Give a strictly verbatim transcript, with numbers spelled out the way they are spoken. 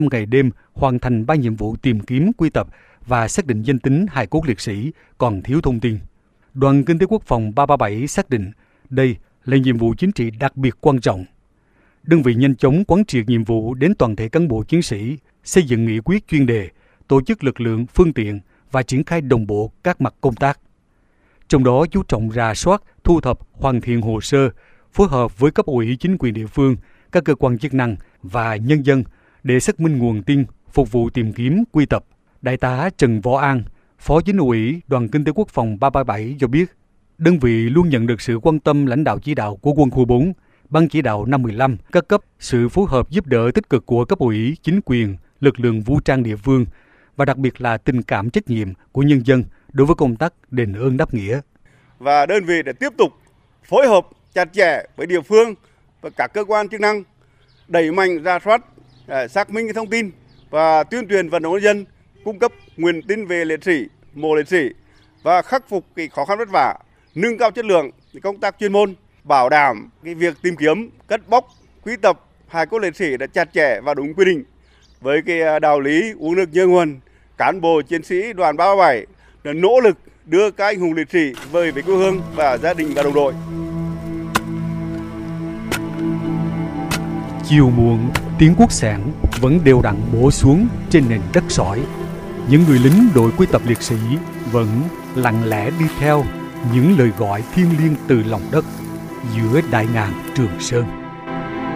ngày đêm hoàn thành ba nhiệm vụ tìm kiếm, quy tập và xác định danh tính hài cốt liệt sĩ còn thiếu thông tin. Đoàn Kinh tế Quốc phòng ba ba bảy xác định đây là nhiệm vụ chính trị đặc biệt quan trọng. Đơn vị nhanh chóng quán triệt nhiệm vụ đến toàn thể cán bộ chiến sĩ, xây dựng nghị quyết chuyên đề, tổ chức lực lượng, phương tiện và triển khai đồng bộ các mặt công tác. Trong đó chú trọng rà soát, thu thập, hoàn thiện hồ sơ, phối hợp với cấp ủy chính quyền địa phương, các cơ quan chức năng và nhân dân để xác minh nguồn tin phục vụ tìm kiếm, quy tập. Đại tá Trần Võ An, Phó Chính ủy Đoàn Kinh tế Quốc phòng ba ba bảy cho biết, đơn vị luôn nhận được sự quan tâm lãnh đạo chỉ đạo của Quân khu bốn, Ban chỉ đạo năm một lăm, các cấp, sự phối hợp giúp đỡ tích cực của cấp ủy, chính quyền, lực lượng vũ trang địa phương và đặc biệt là tình cảm trách nhiệm của nhân dân đối với công tác đền ơn đáp nghĩa. Và đơn vị đã tiếp tục phối hợp chặt chẽ với địa phương và các cơ quan chức năng, đẩy mạnh rà soát, xác minh cái thông tin và tuyên truyền vận động nhân dân cung cấp nguồn tin về liệt sĩ, mộ liệt sĩ và khắc phục cái khó khăn vất vả, nâng cao chất lượng công tác chuyên môn, bảo đảm cái việc tìm kiếm, cất bóc, quy tập hài cốt liệt sĩ đã chặt chẽ và đúng quy định. Với cái đạo lý uống nước nhớ nguồn, cán bộ chiến sĩ đoàn ba ba bảy đã nỗ lực đưa các anh hùng liệt sĩ về với quê hương và gia đình và đồng đội. Chiều muộn, tiếng cuốc sẻng vẫn đều đặn bổ xuống trên nền đất sỏi. Những người lính đội quy tập liệt sĩ vẫn lặng lẽ đi theo những lời gọi thiêng liêng từ lòng đất giữa đại ngàn Trường Sơn.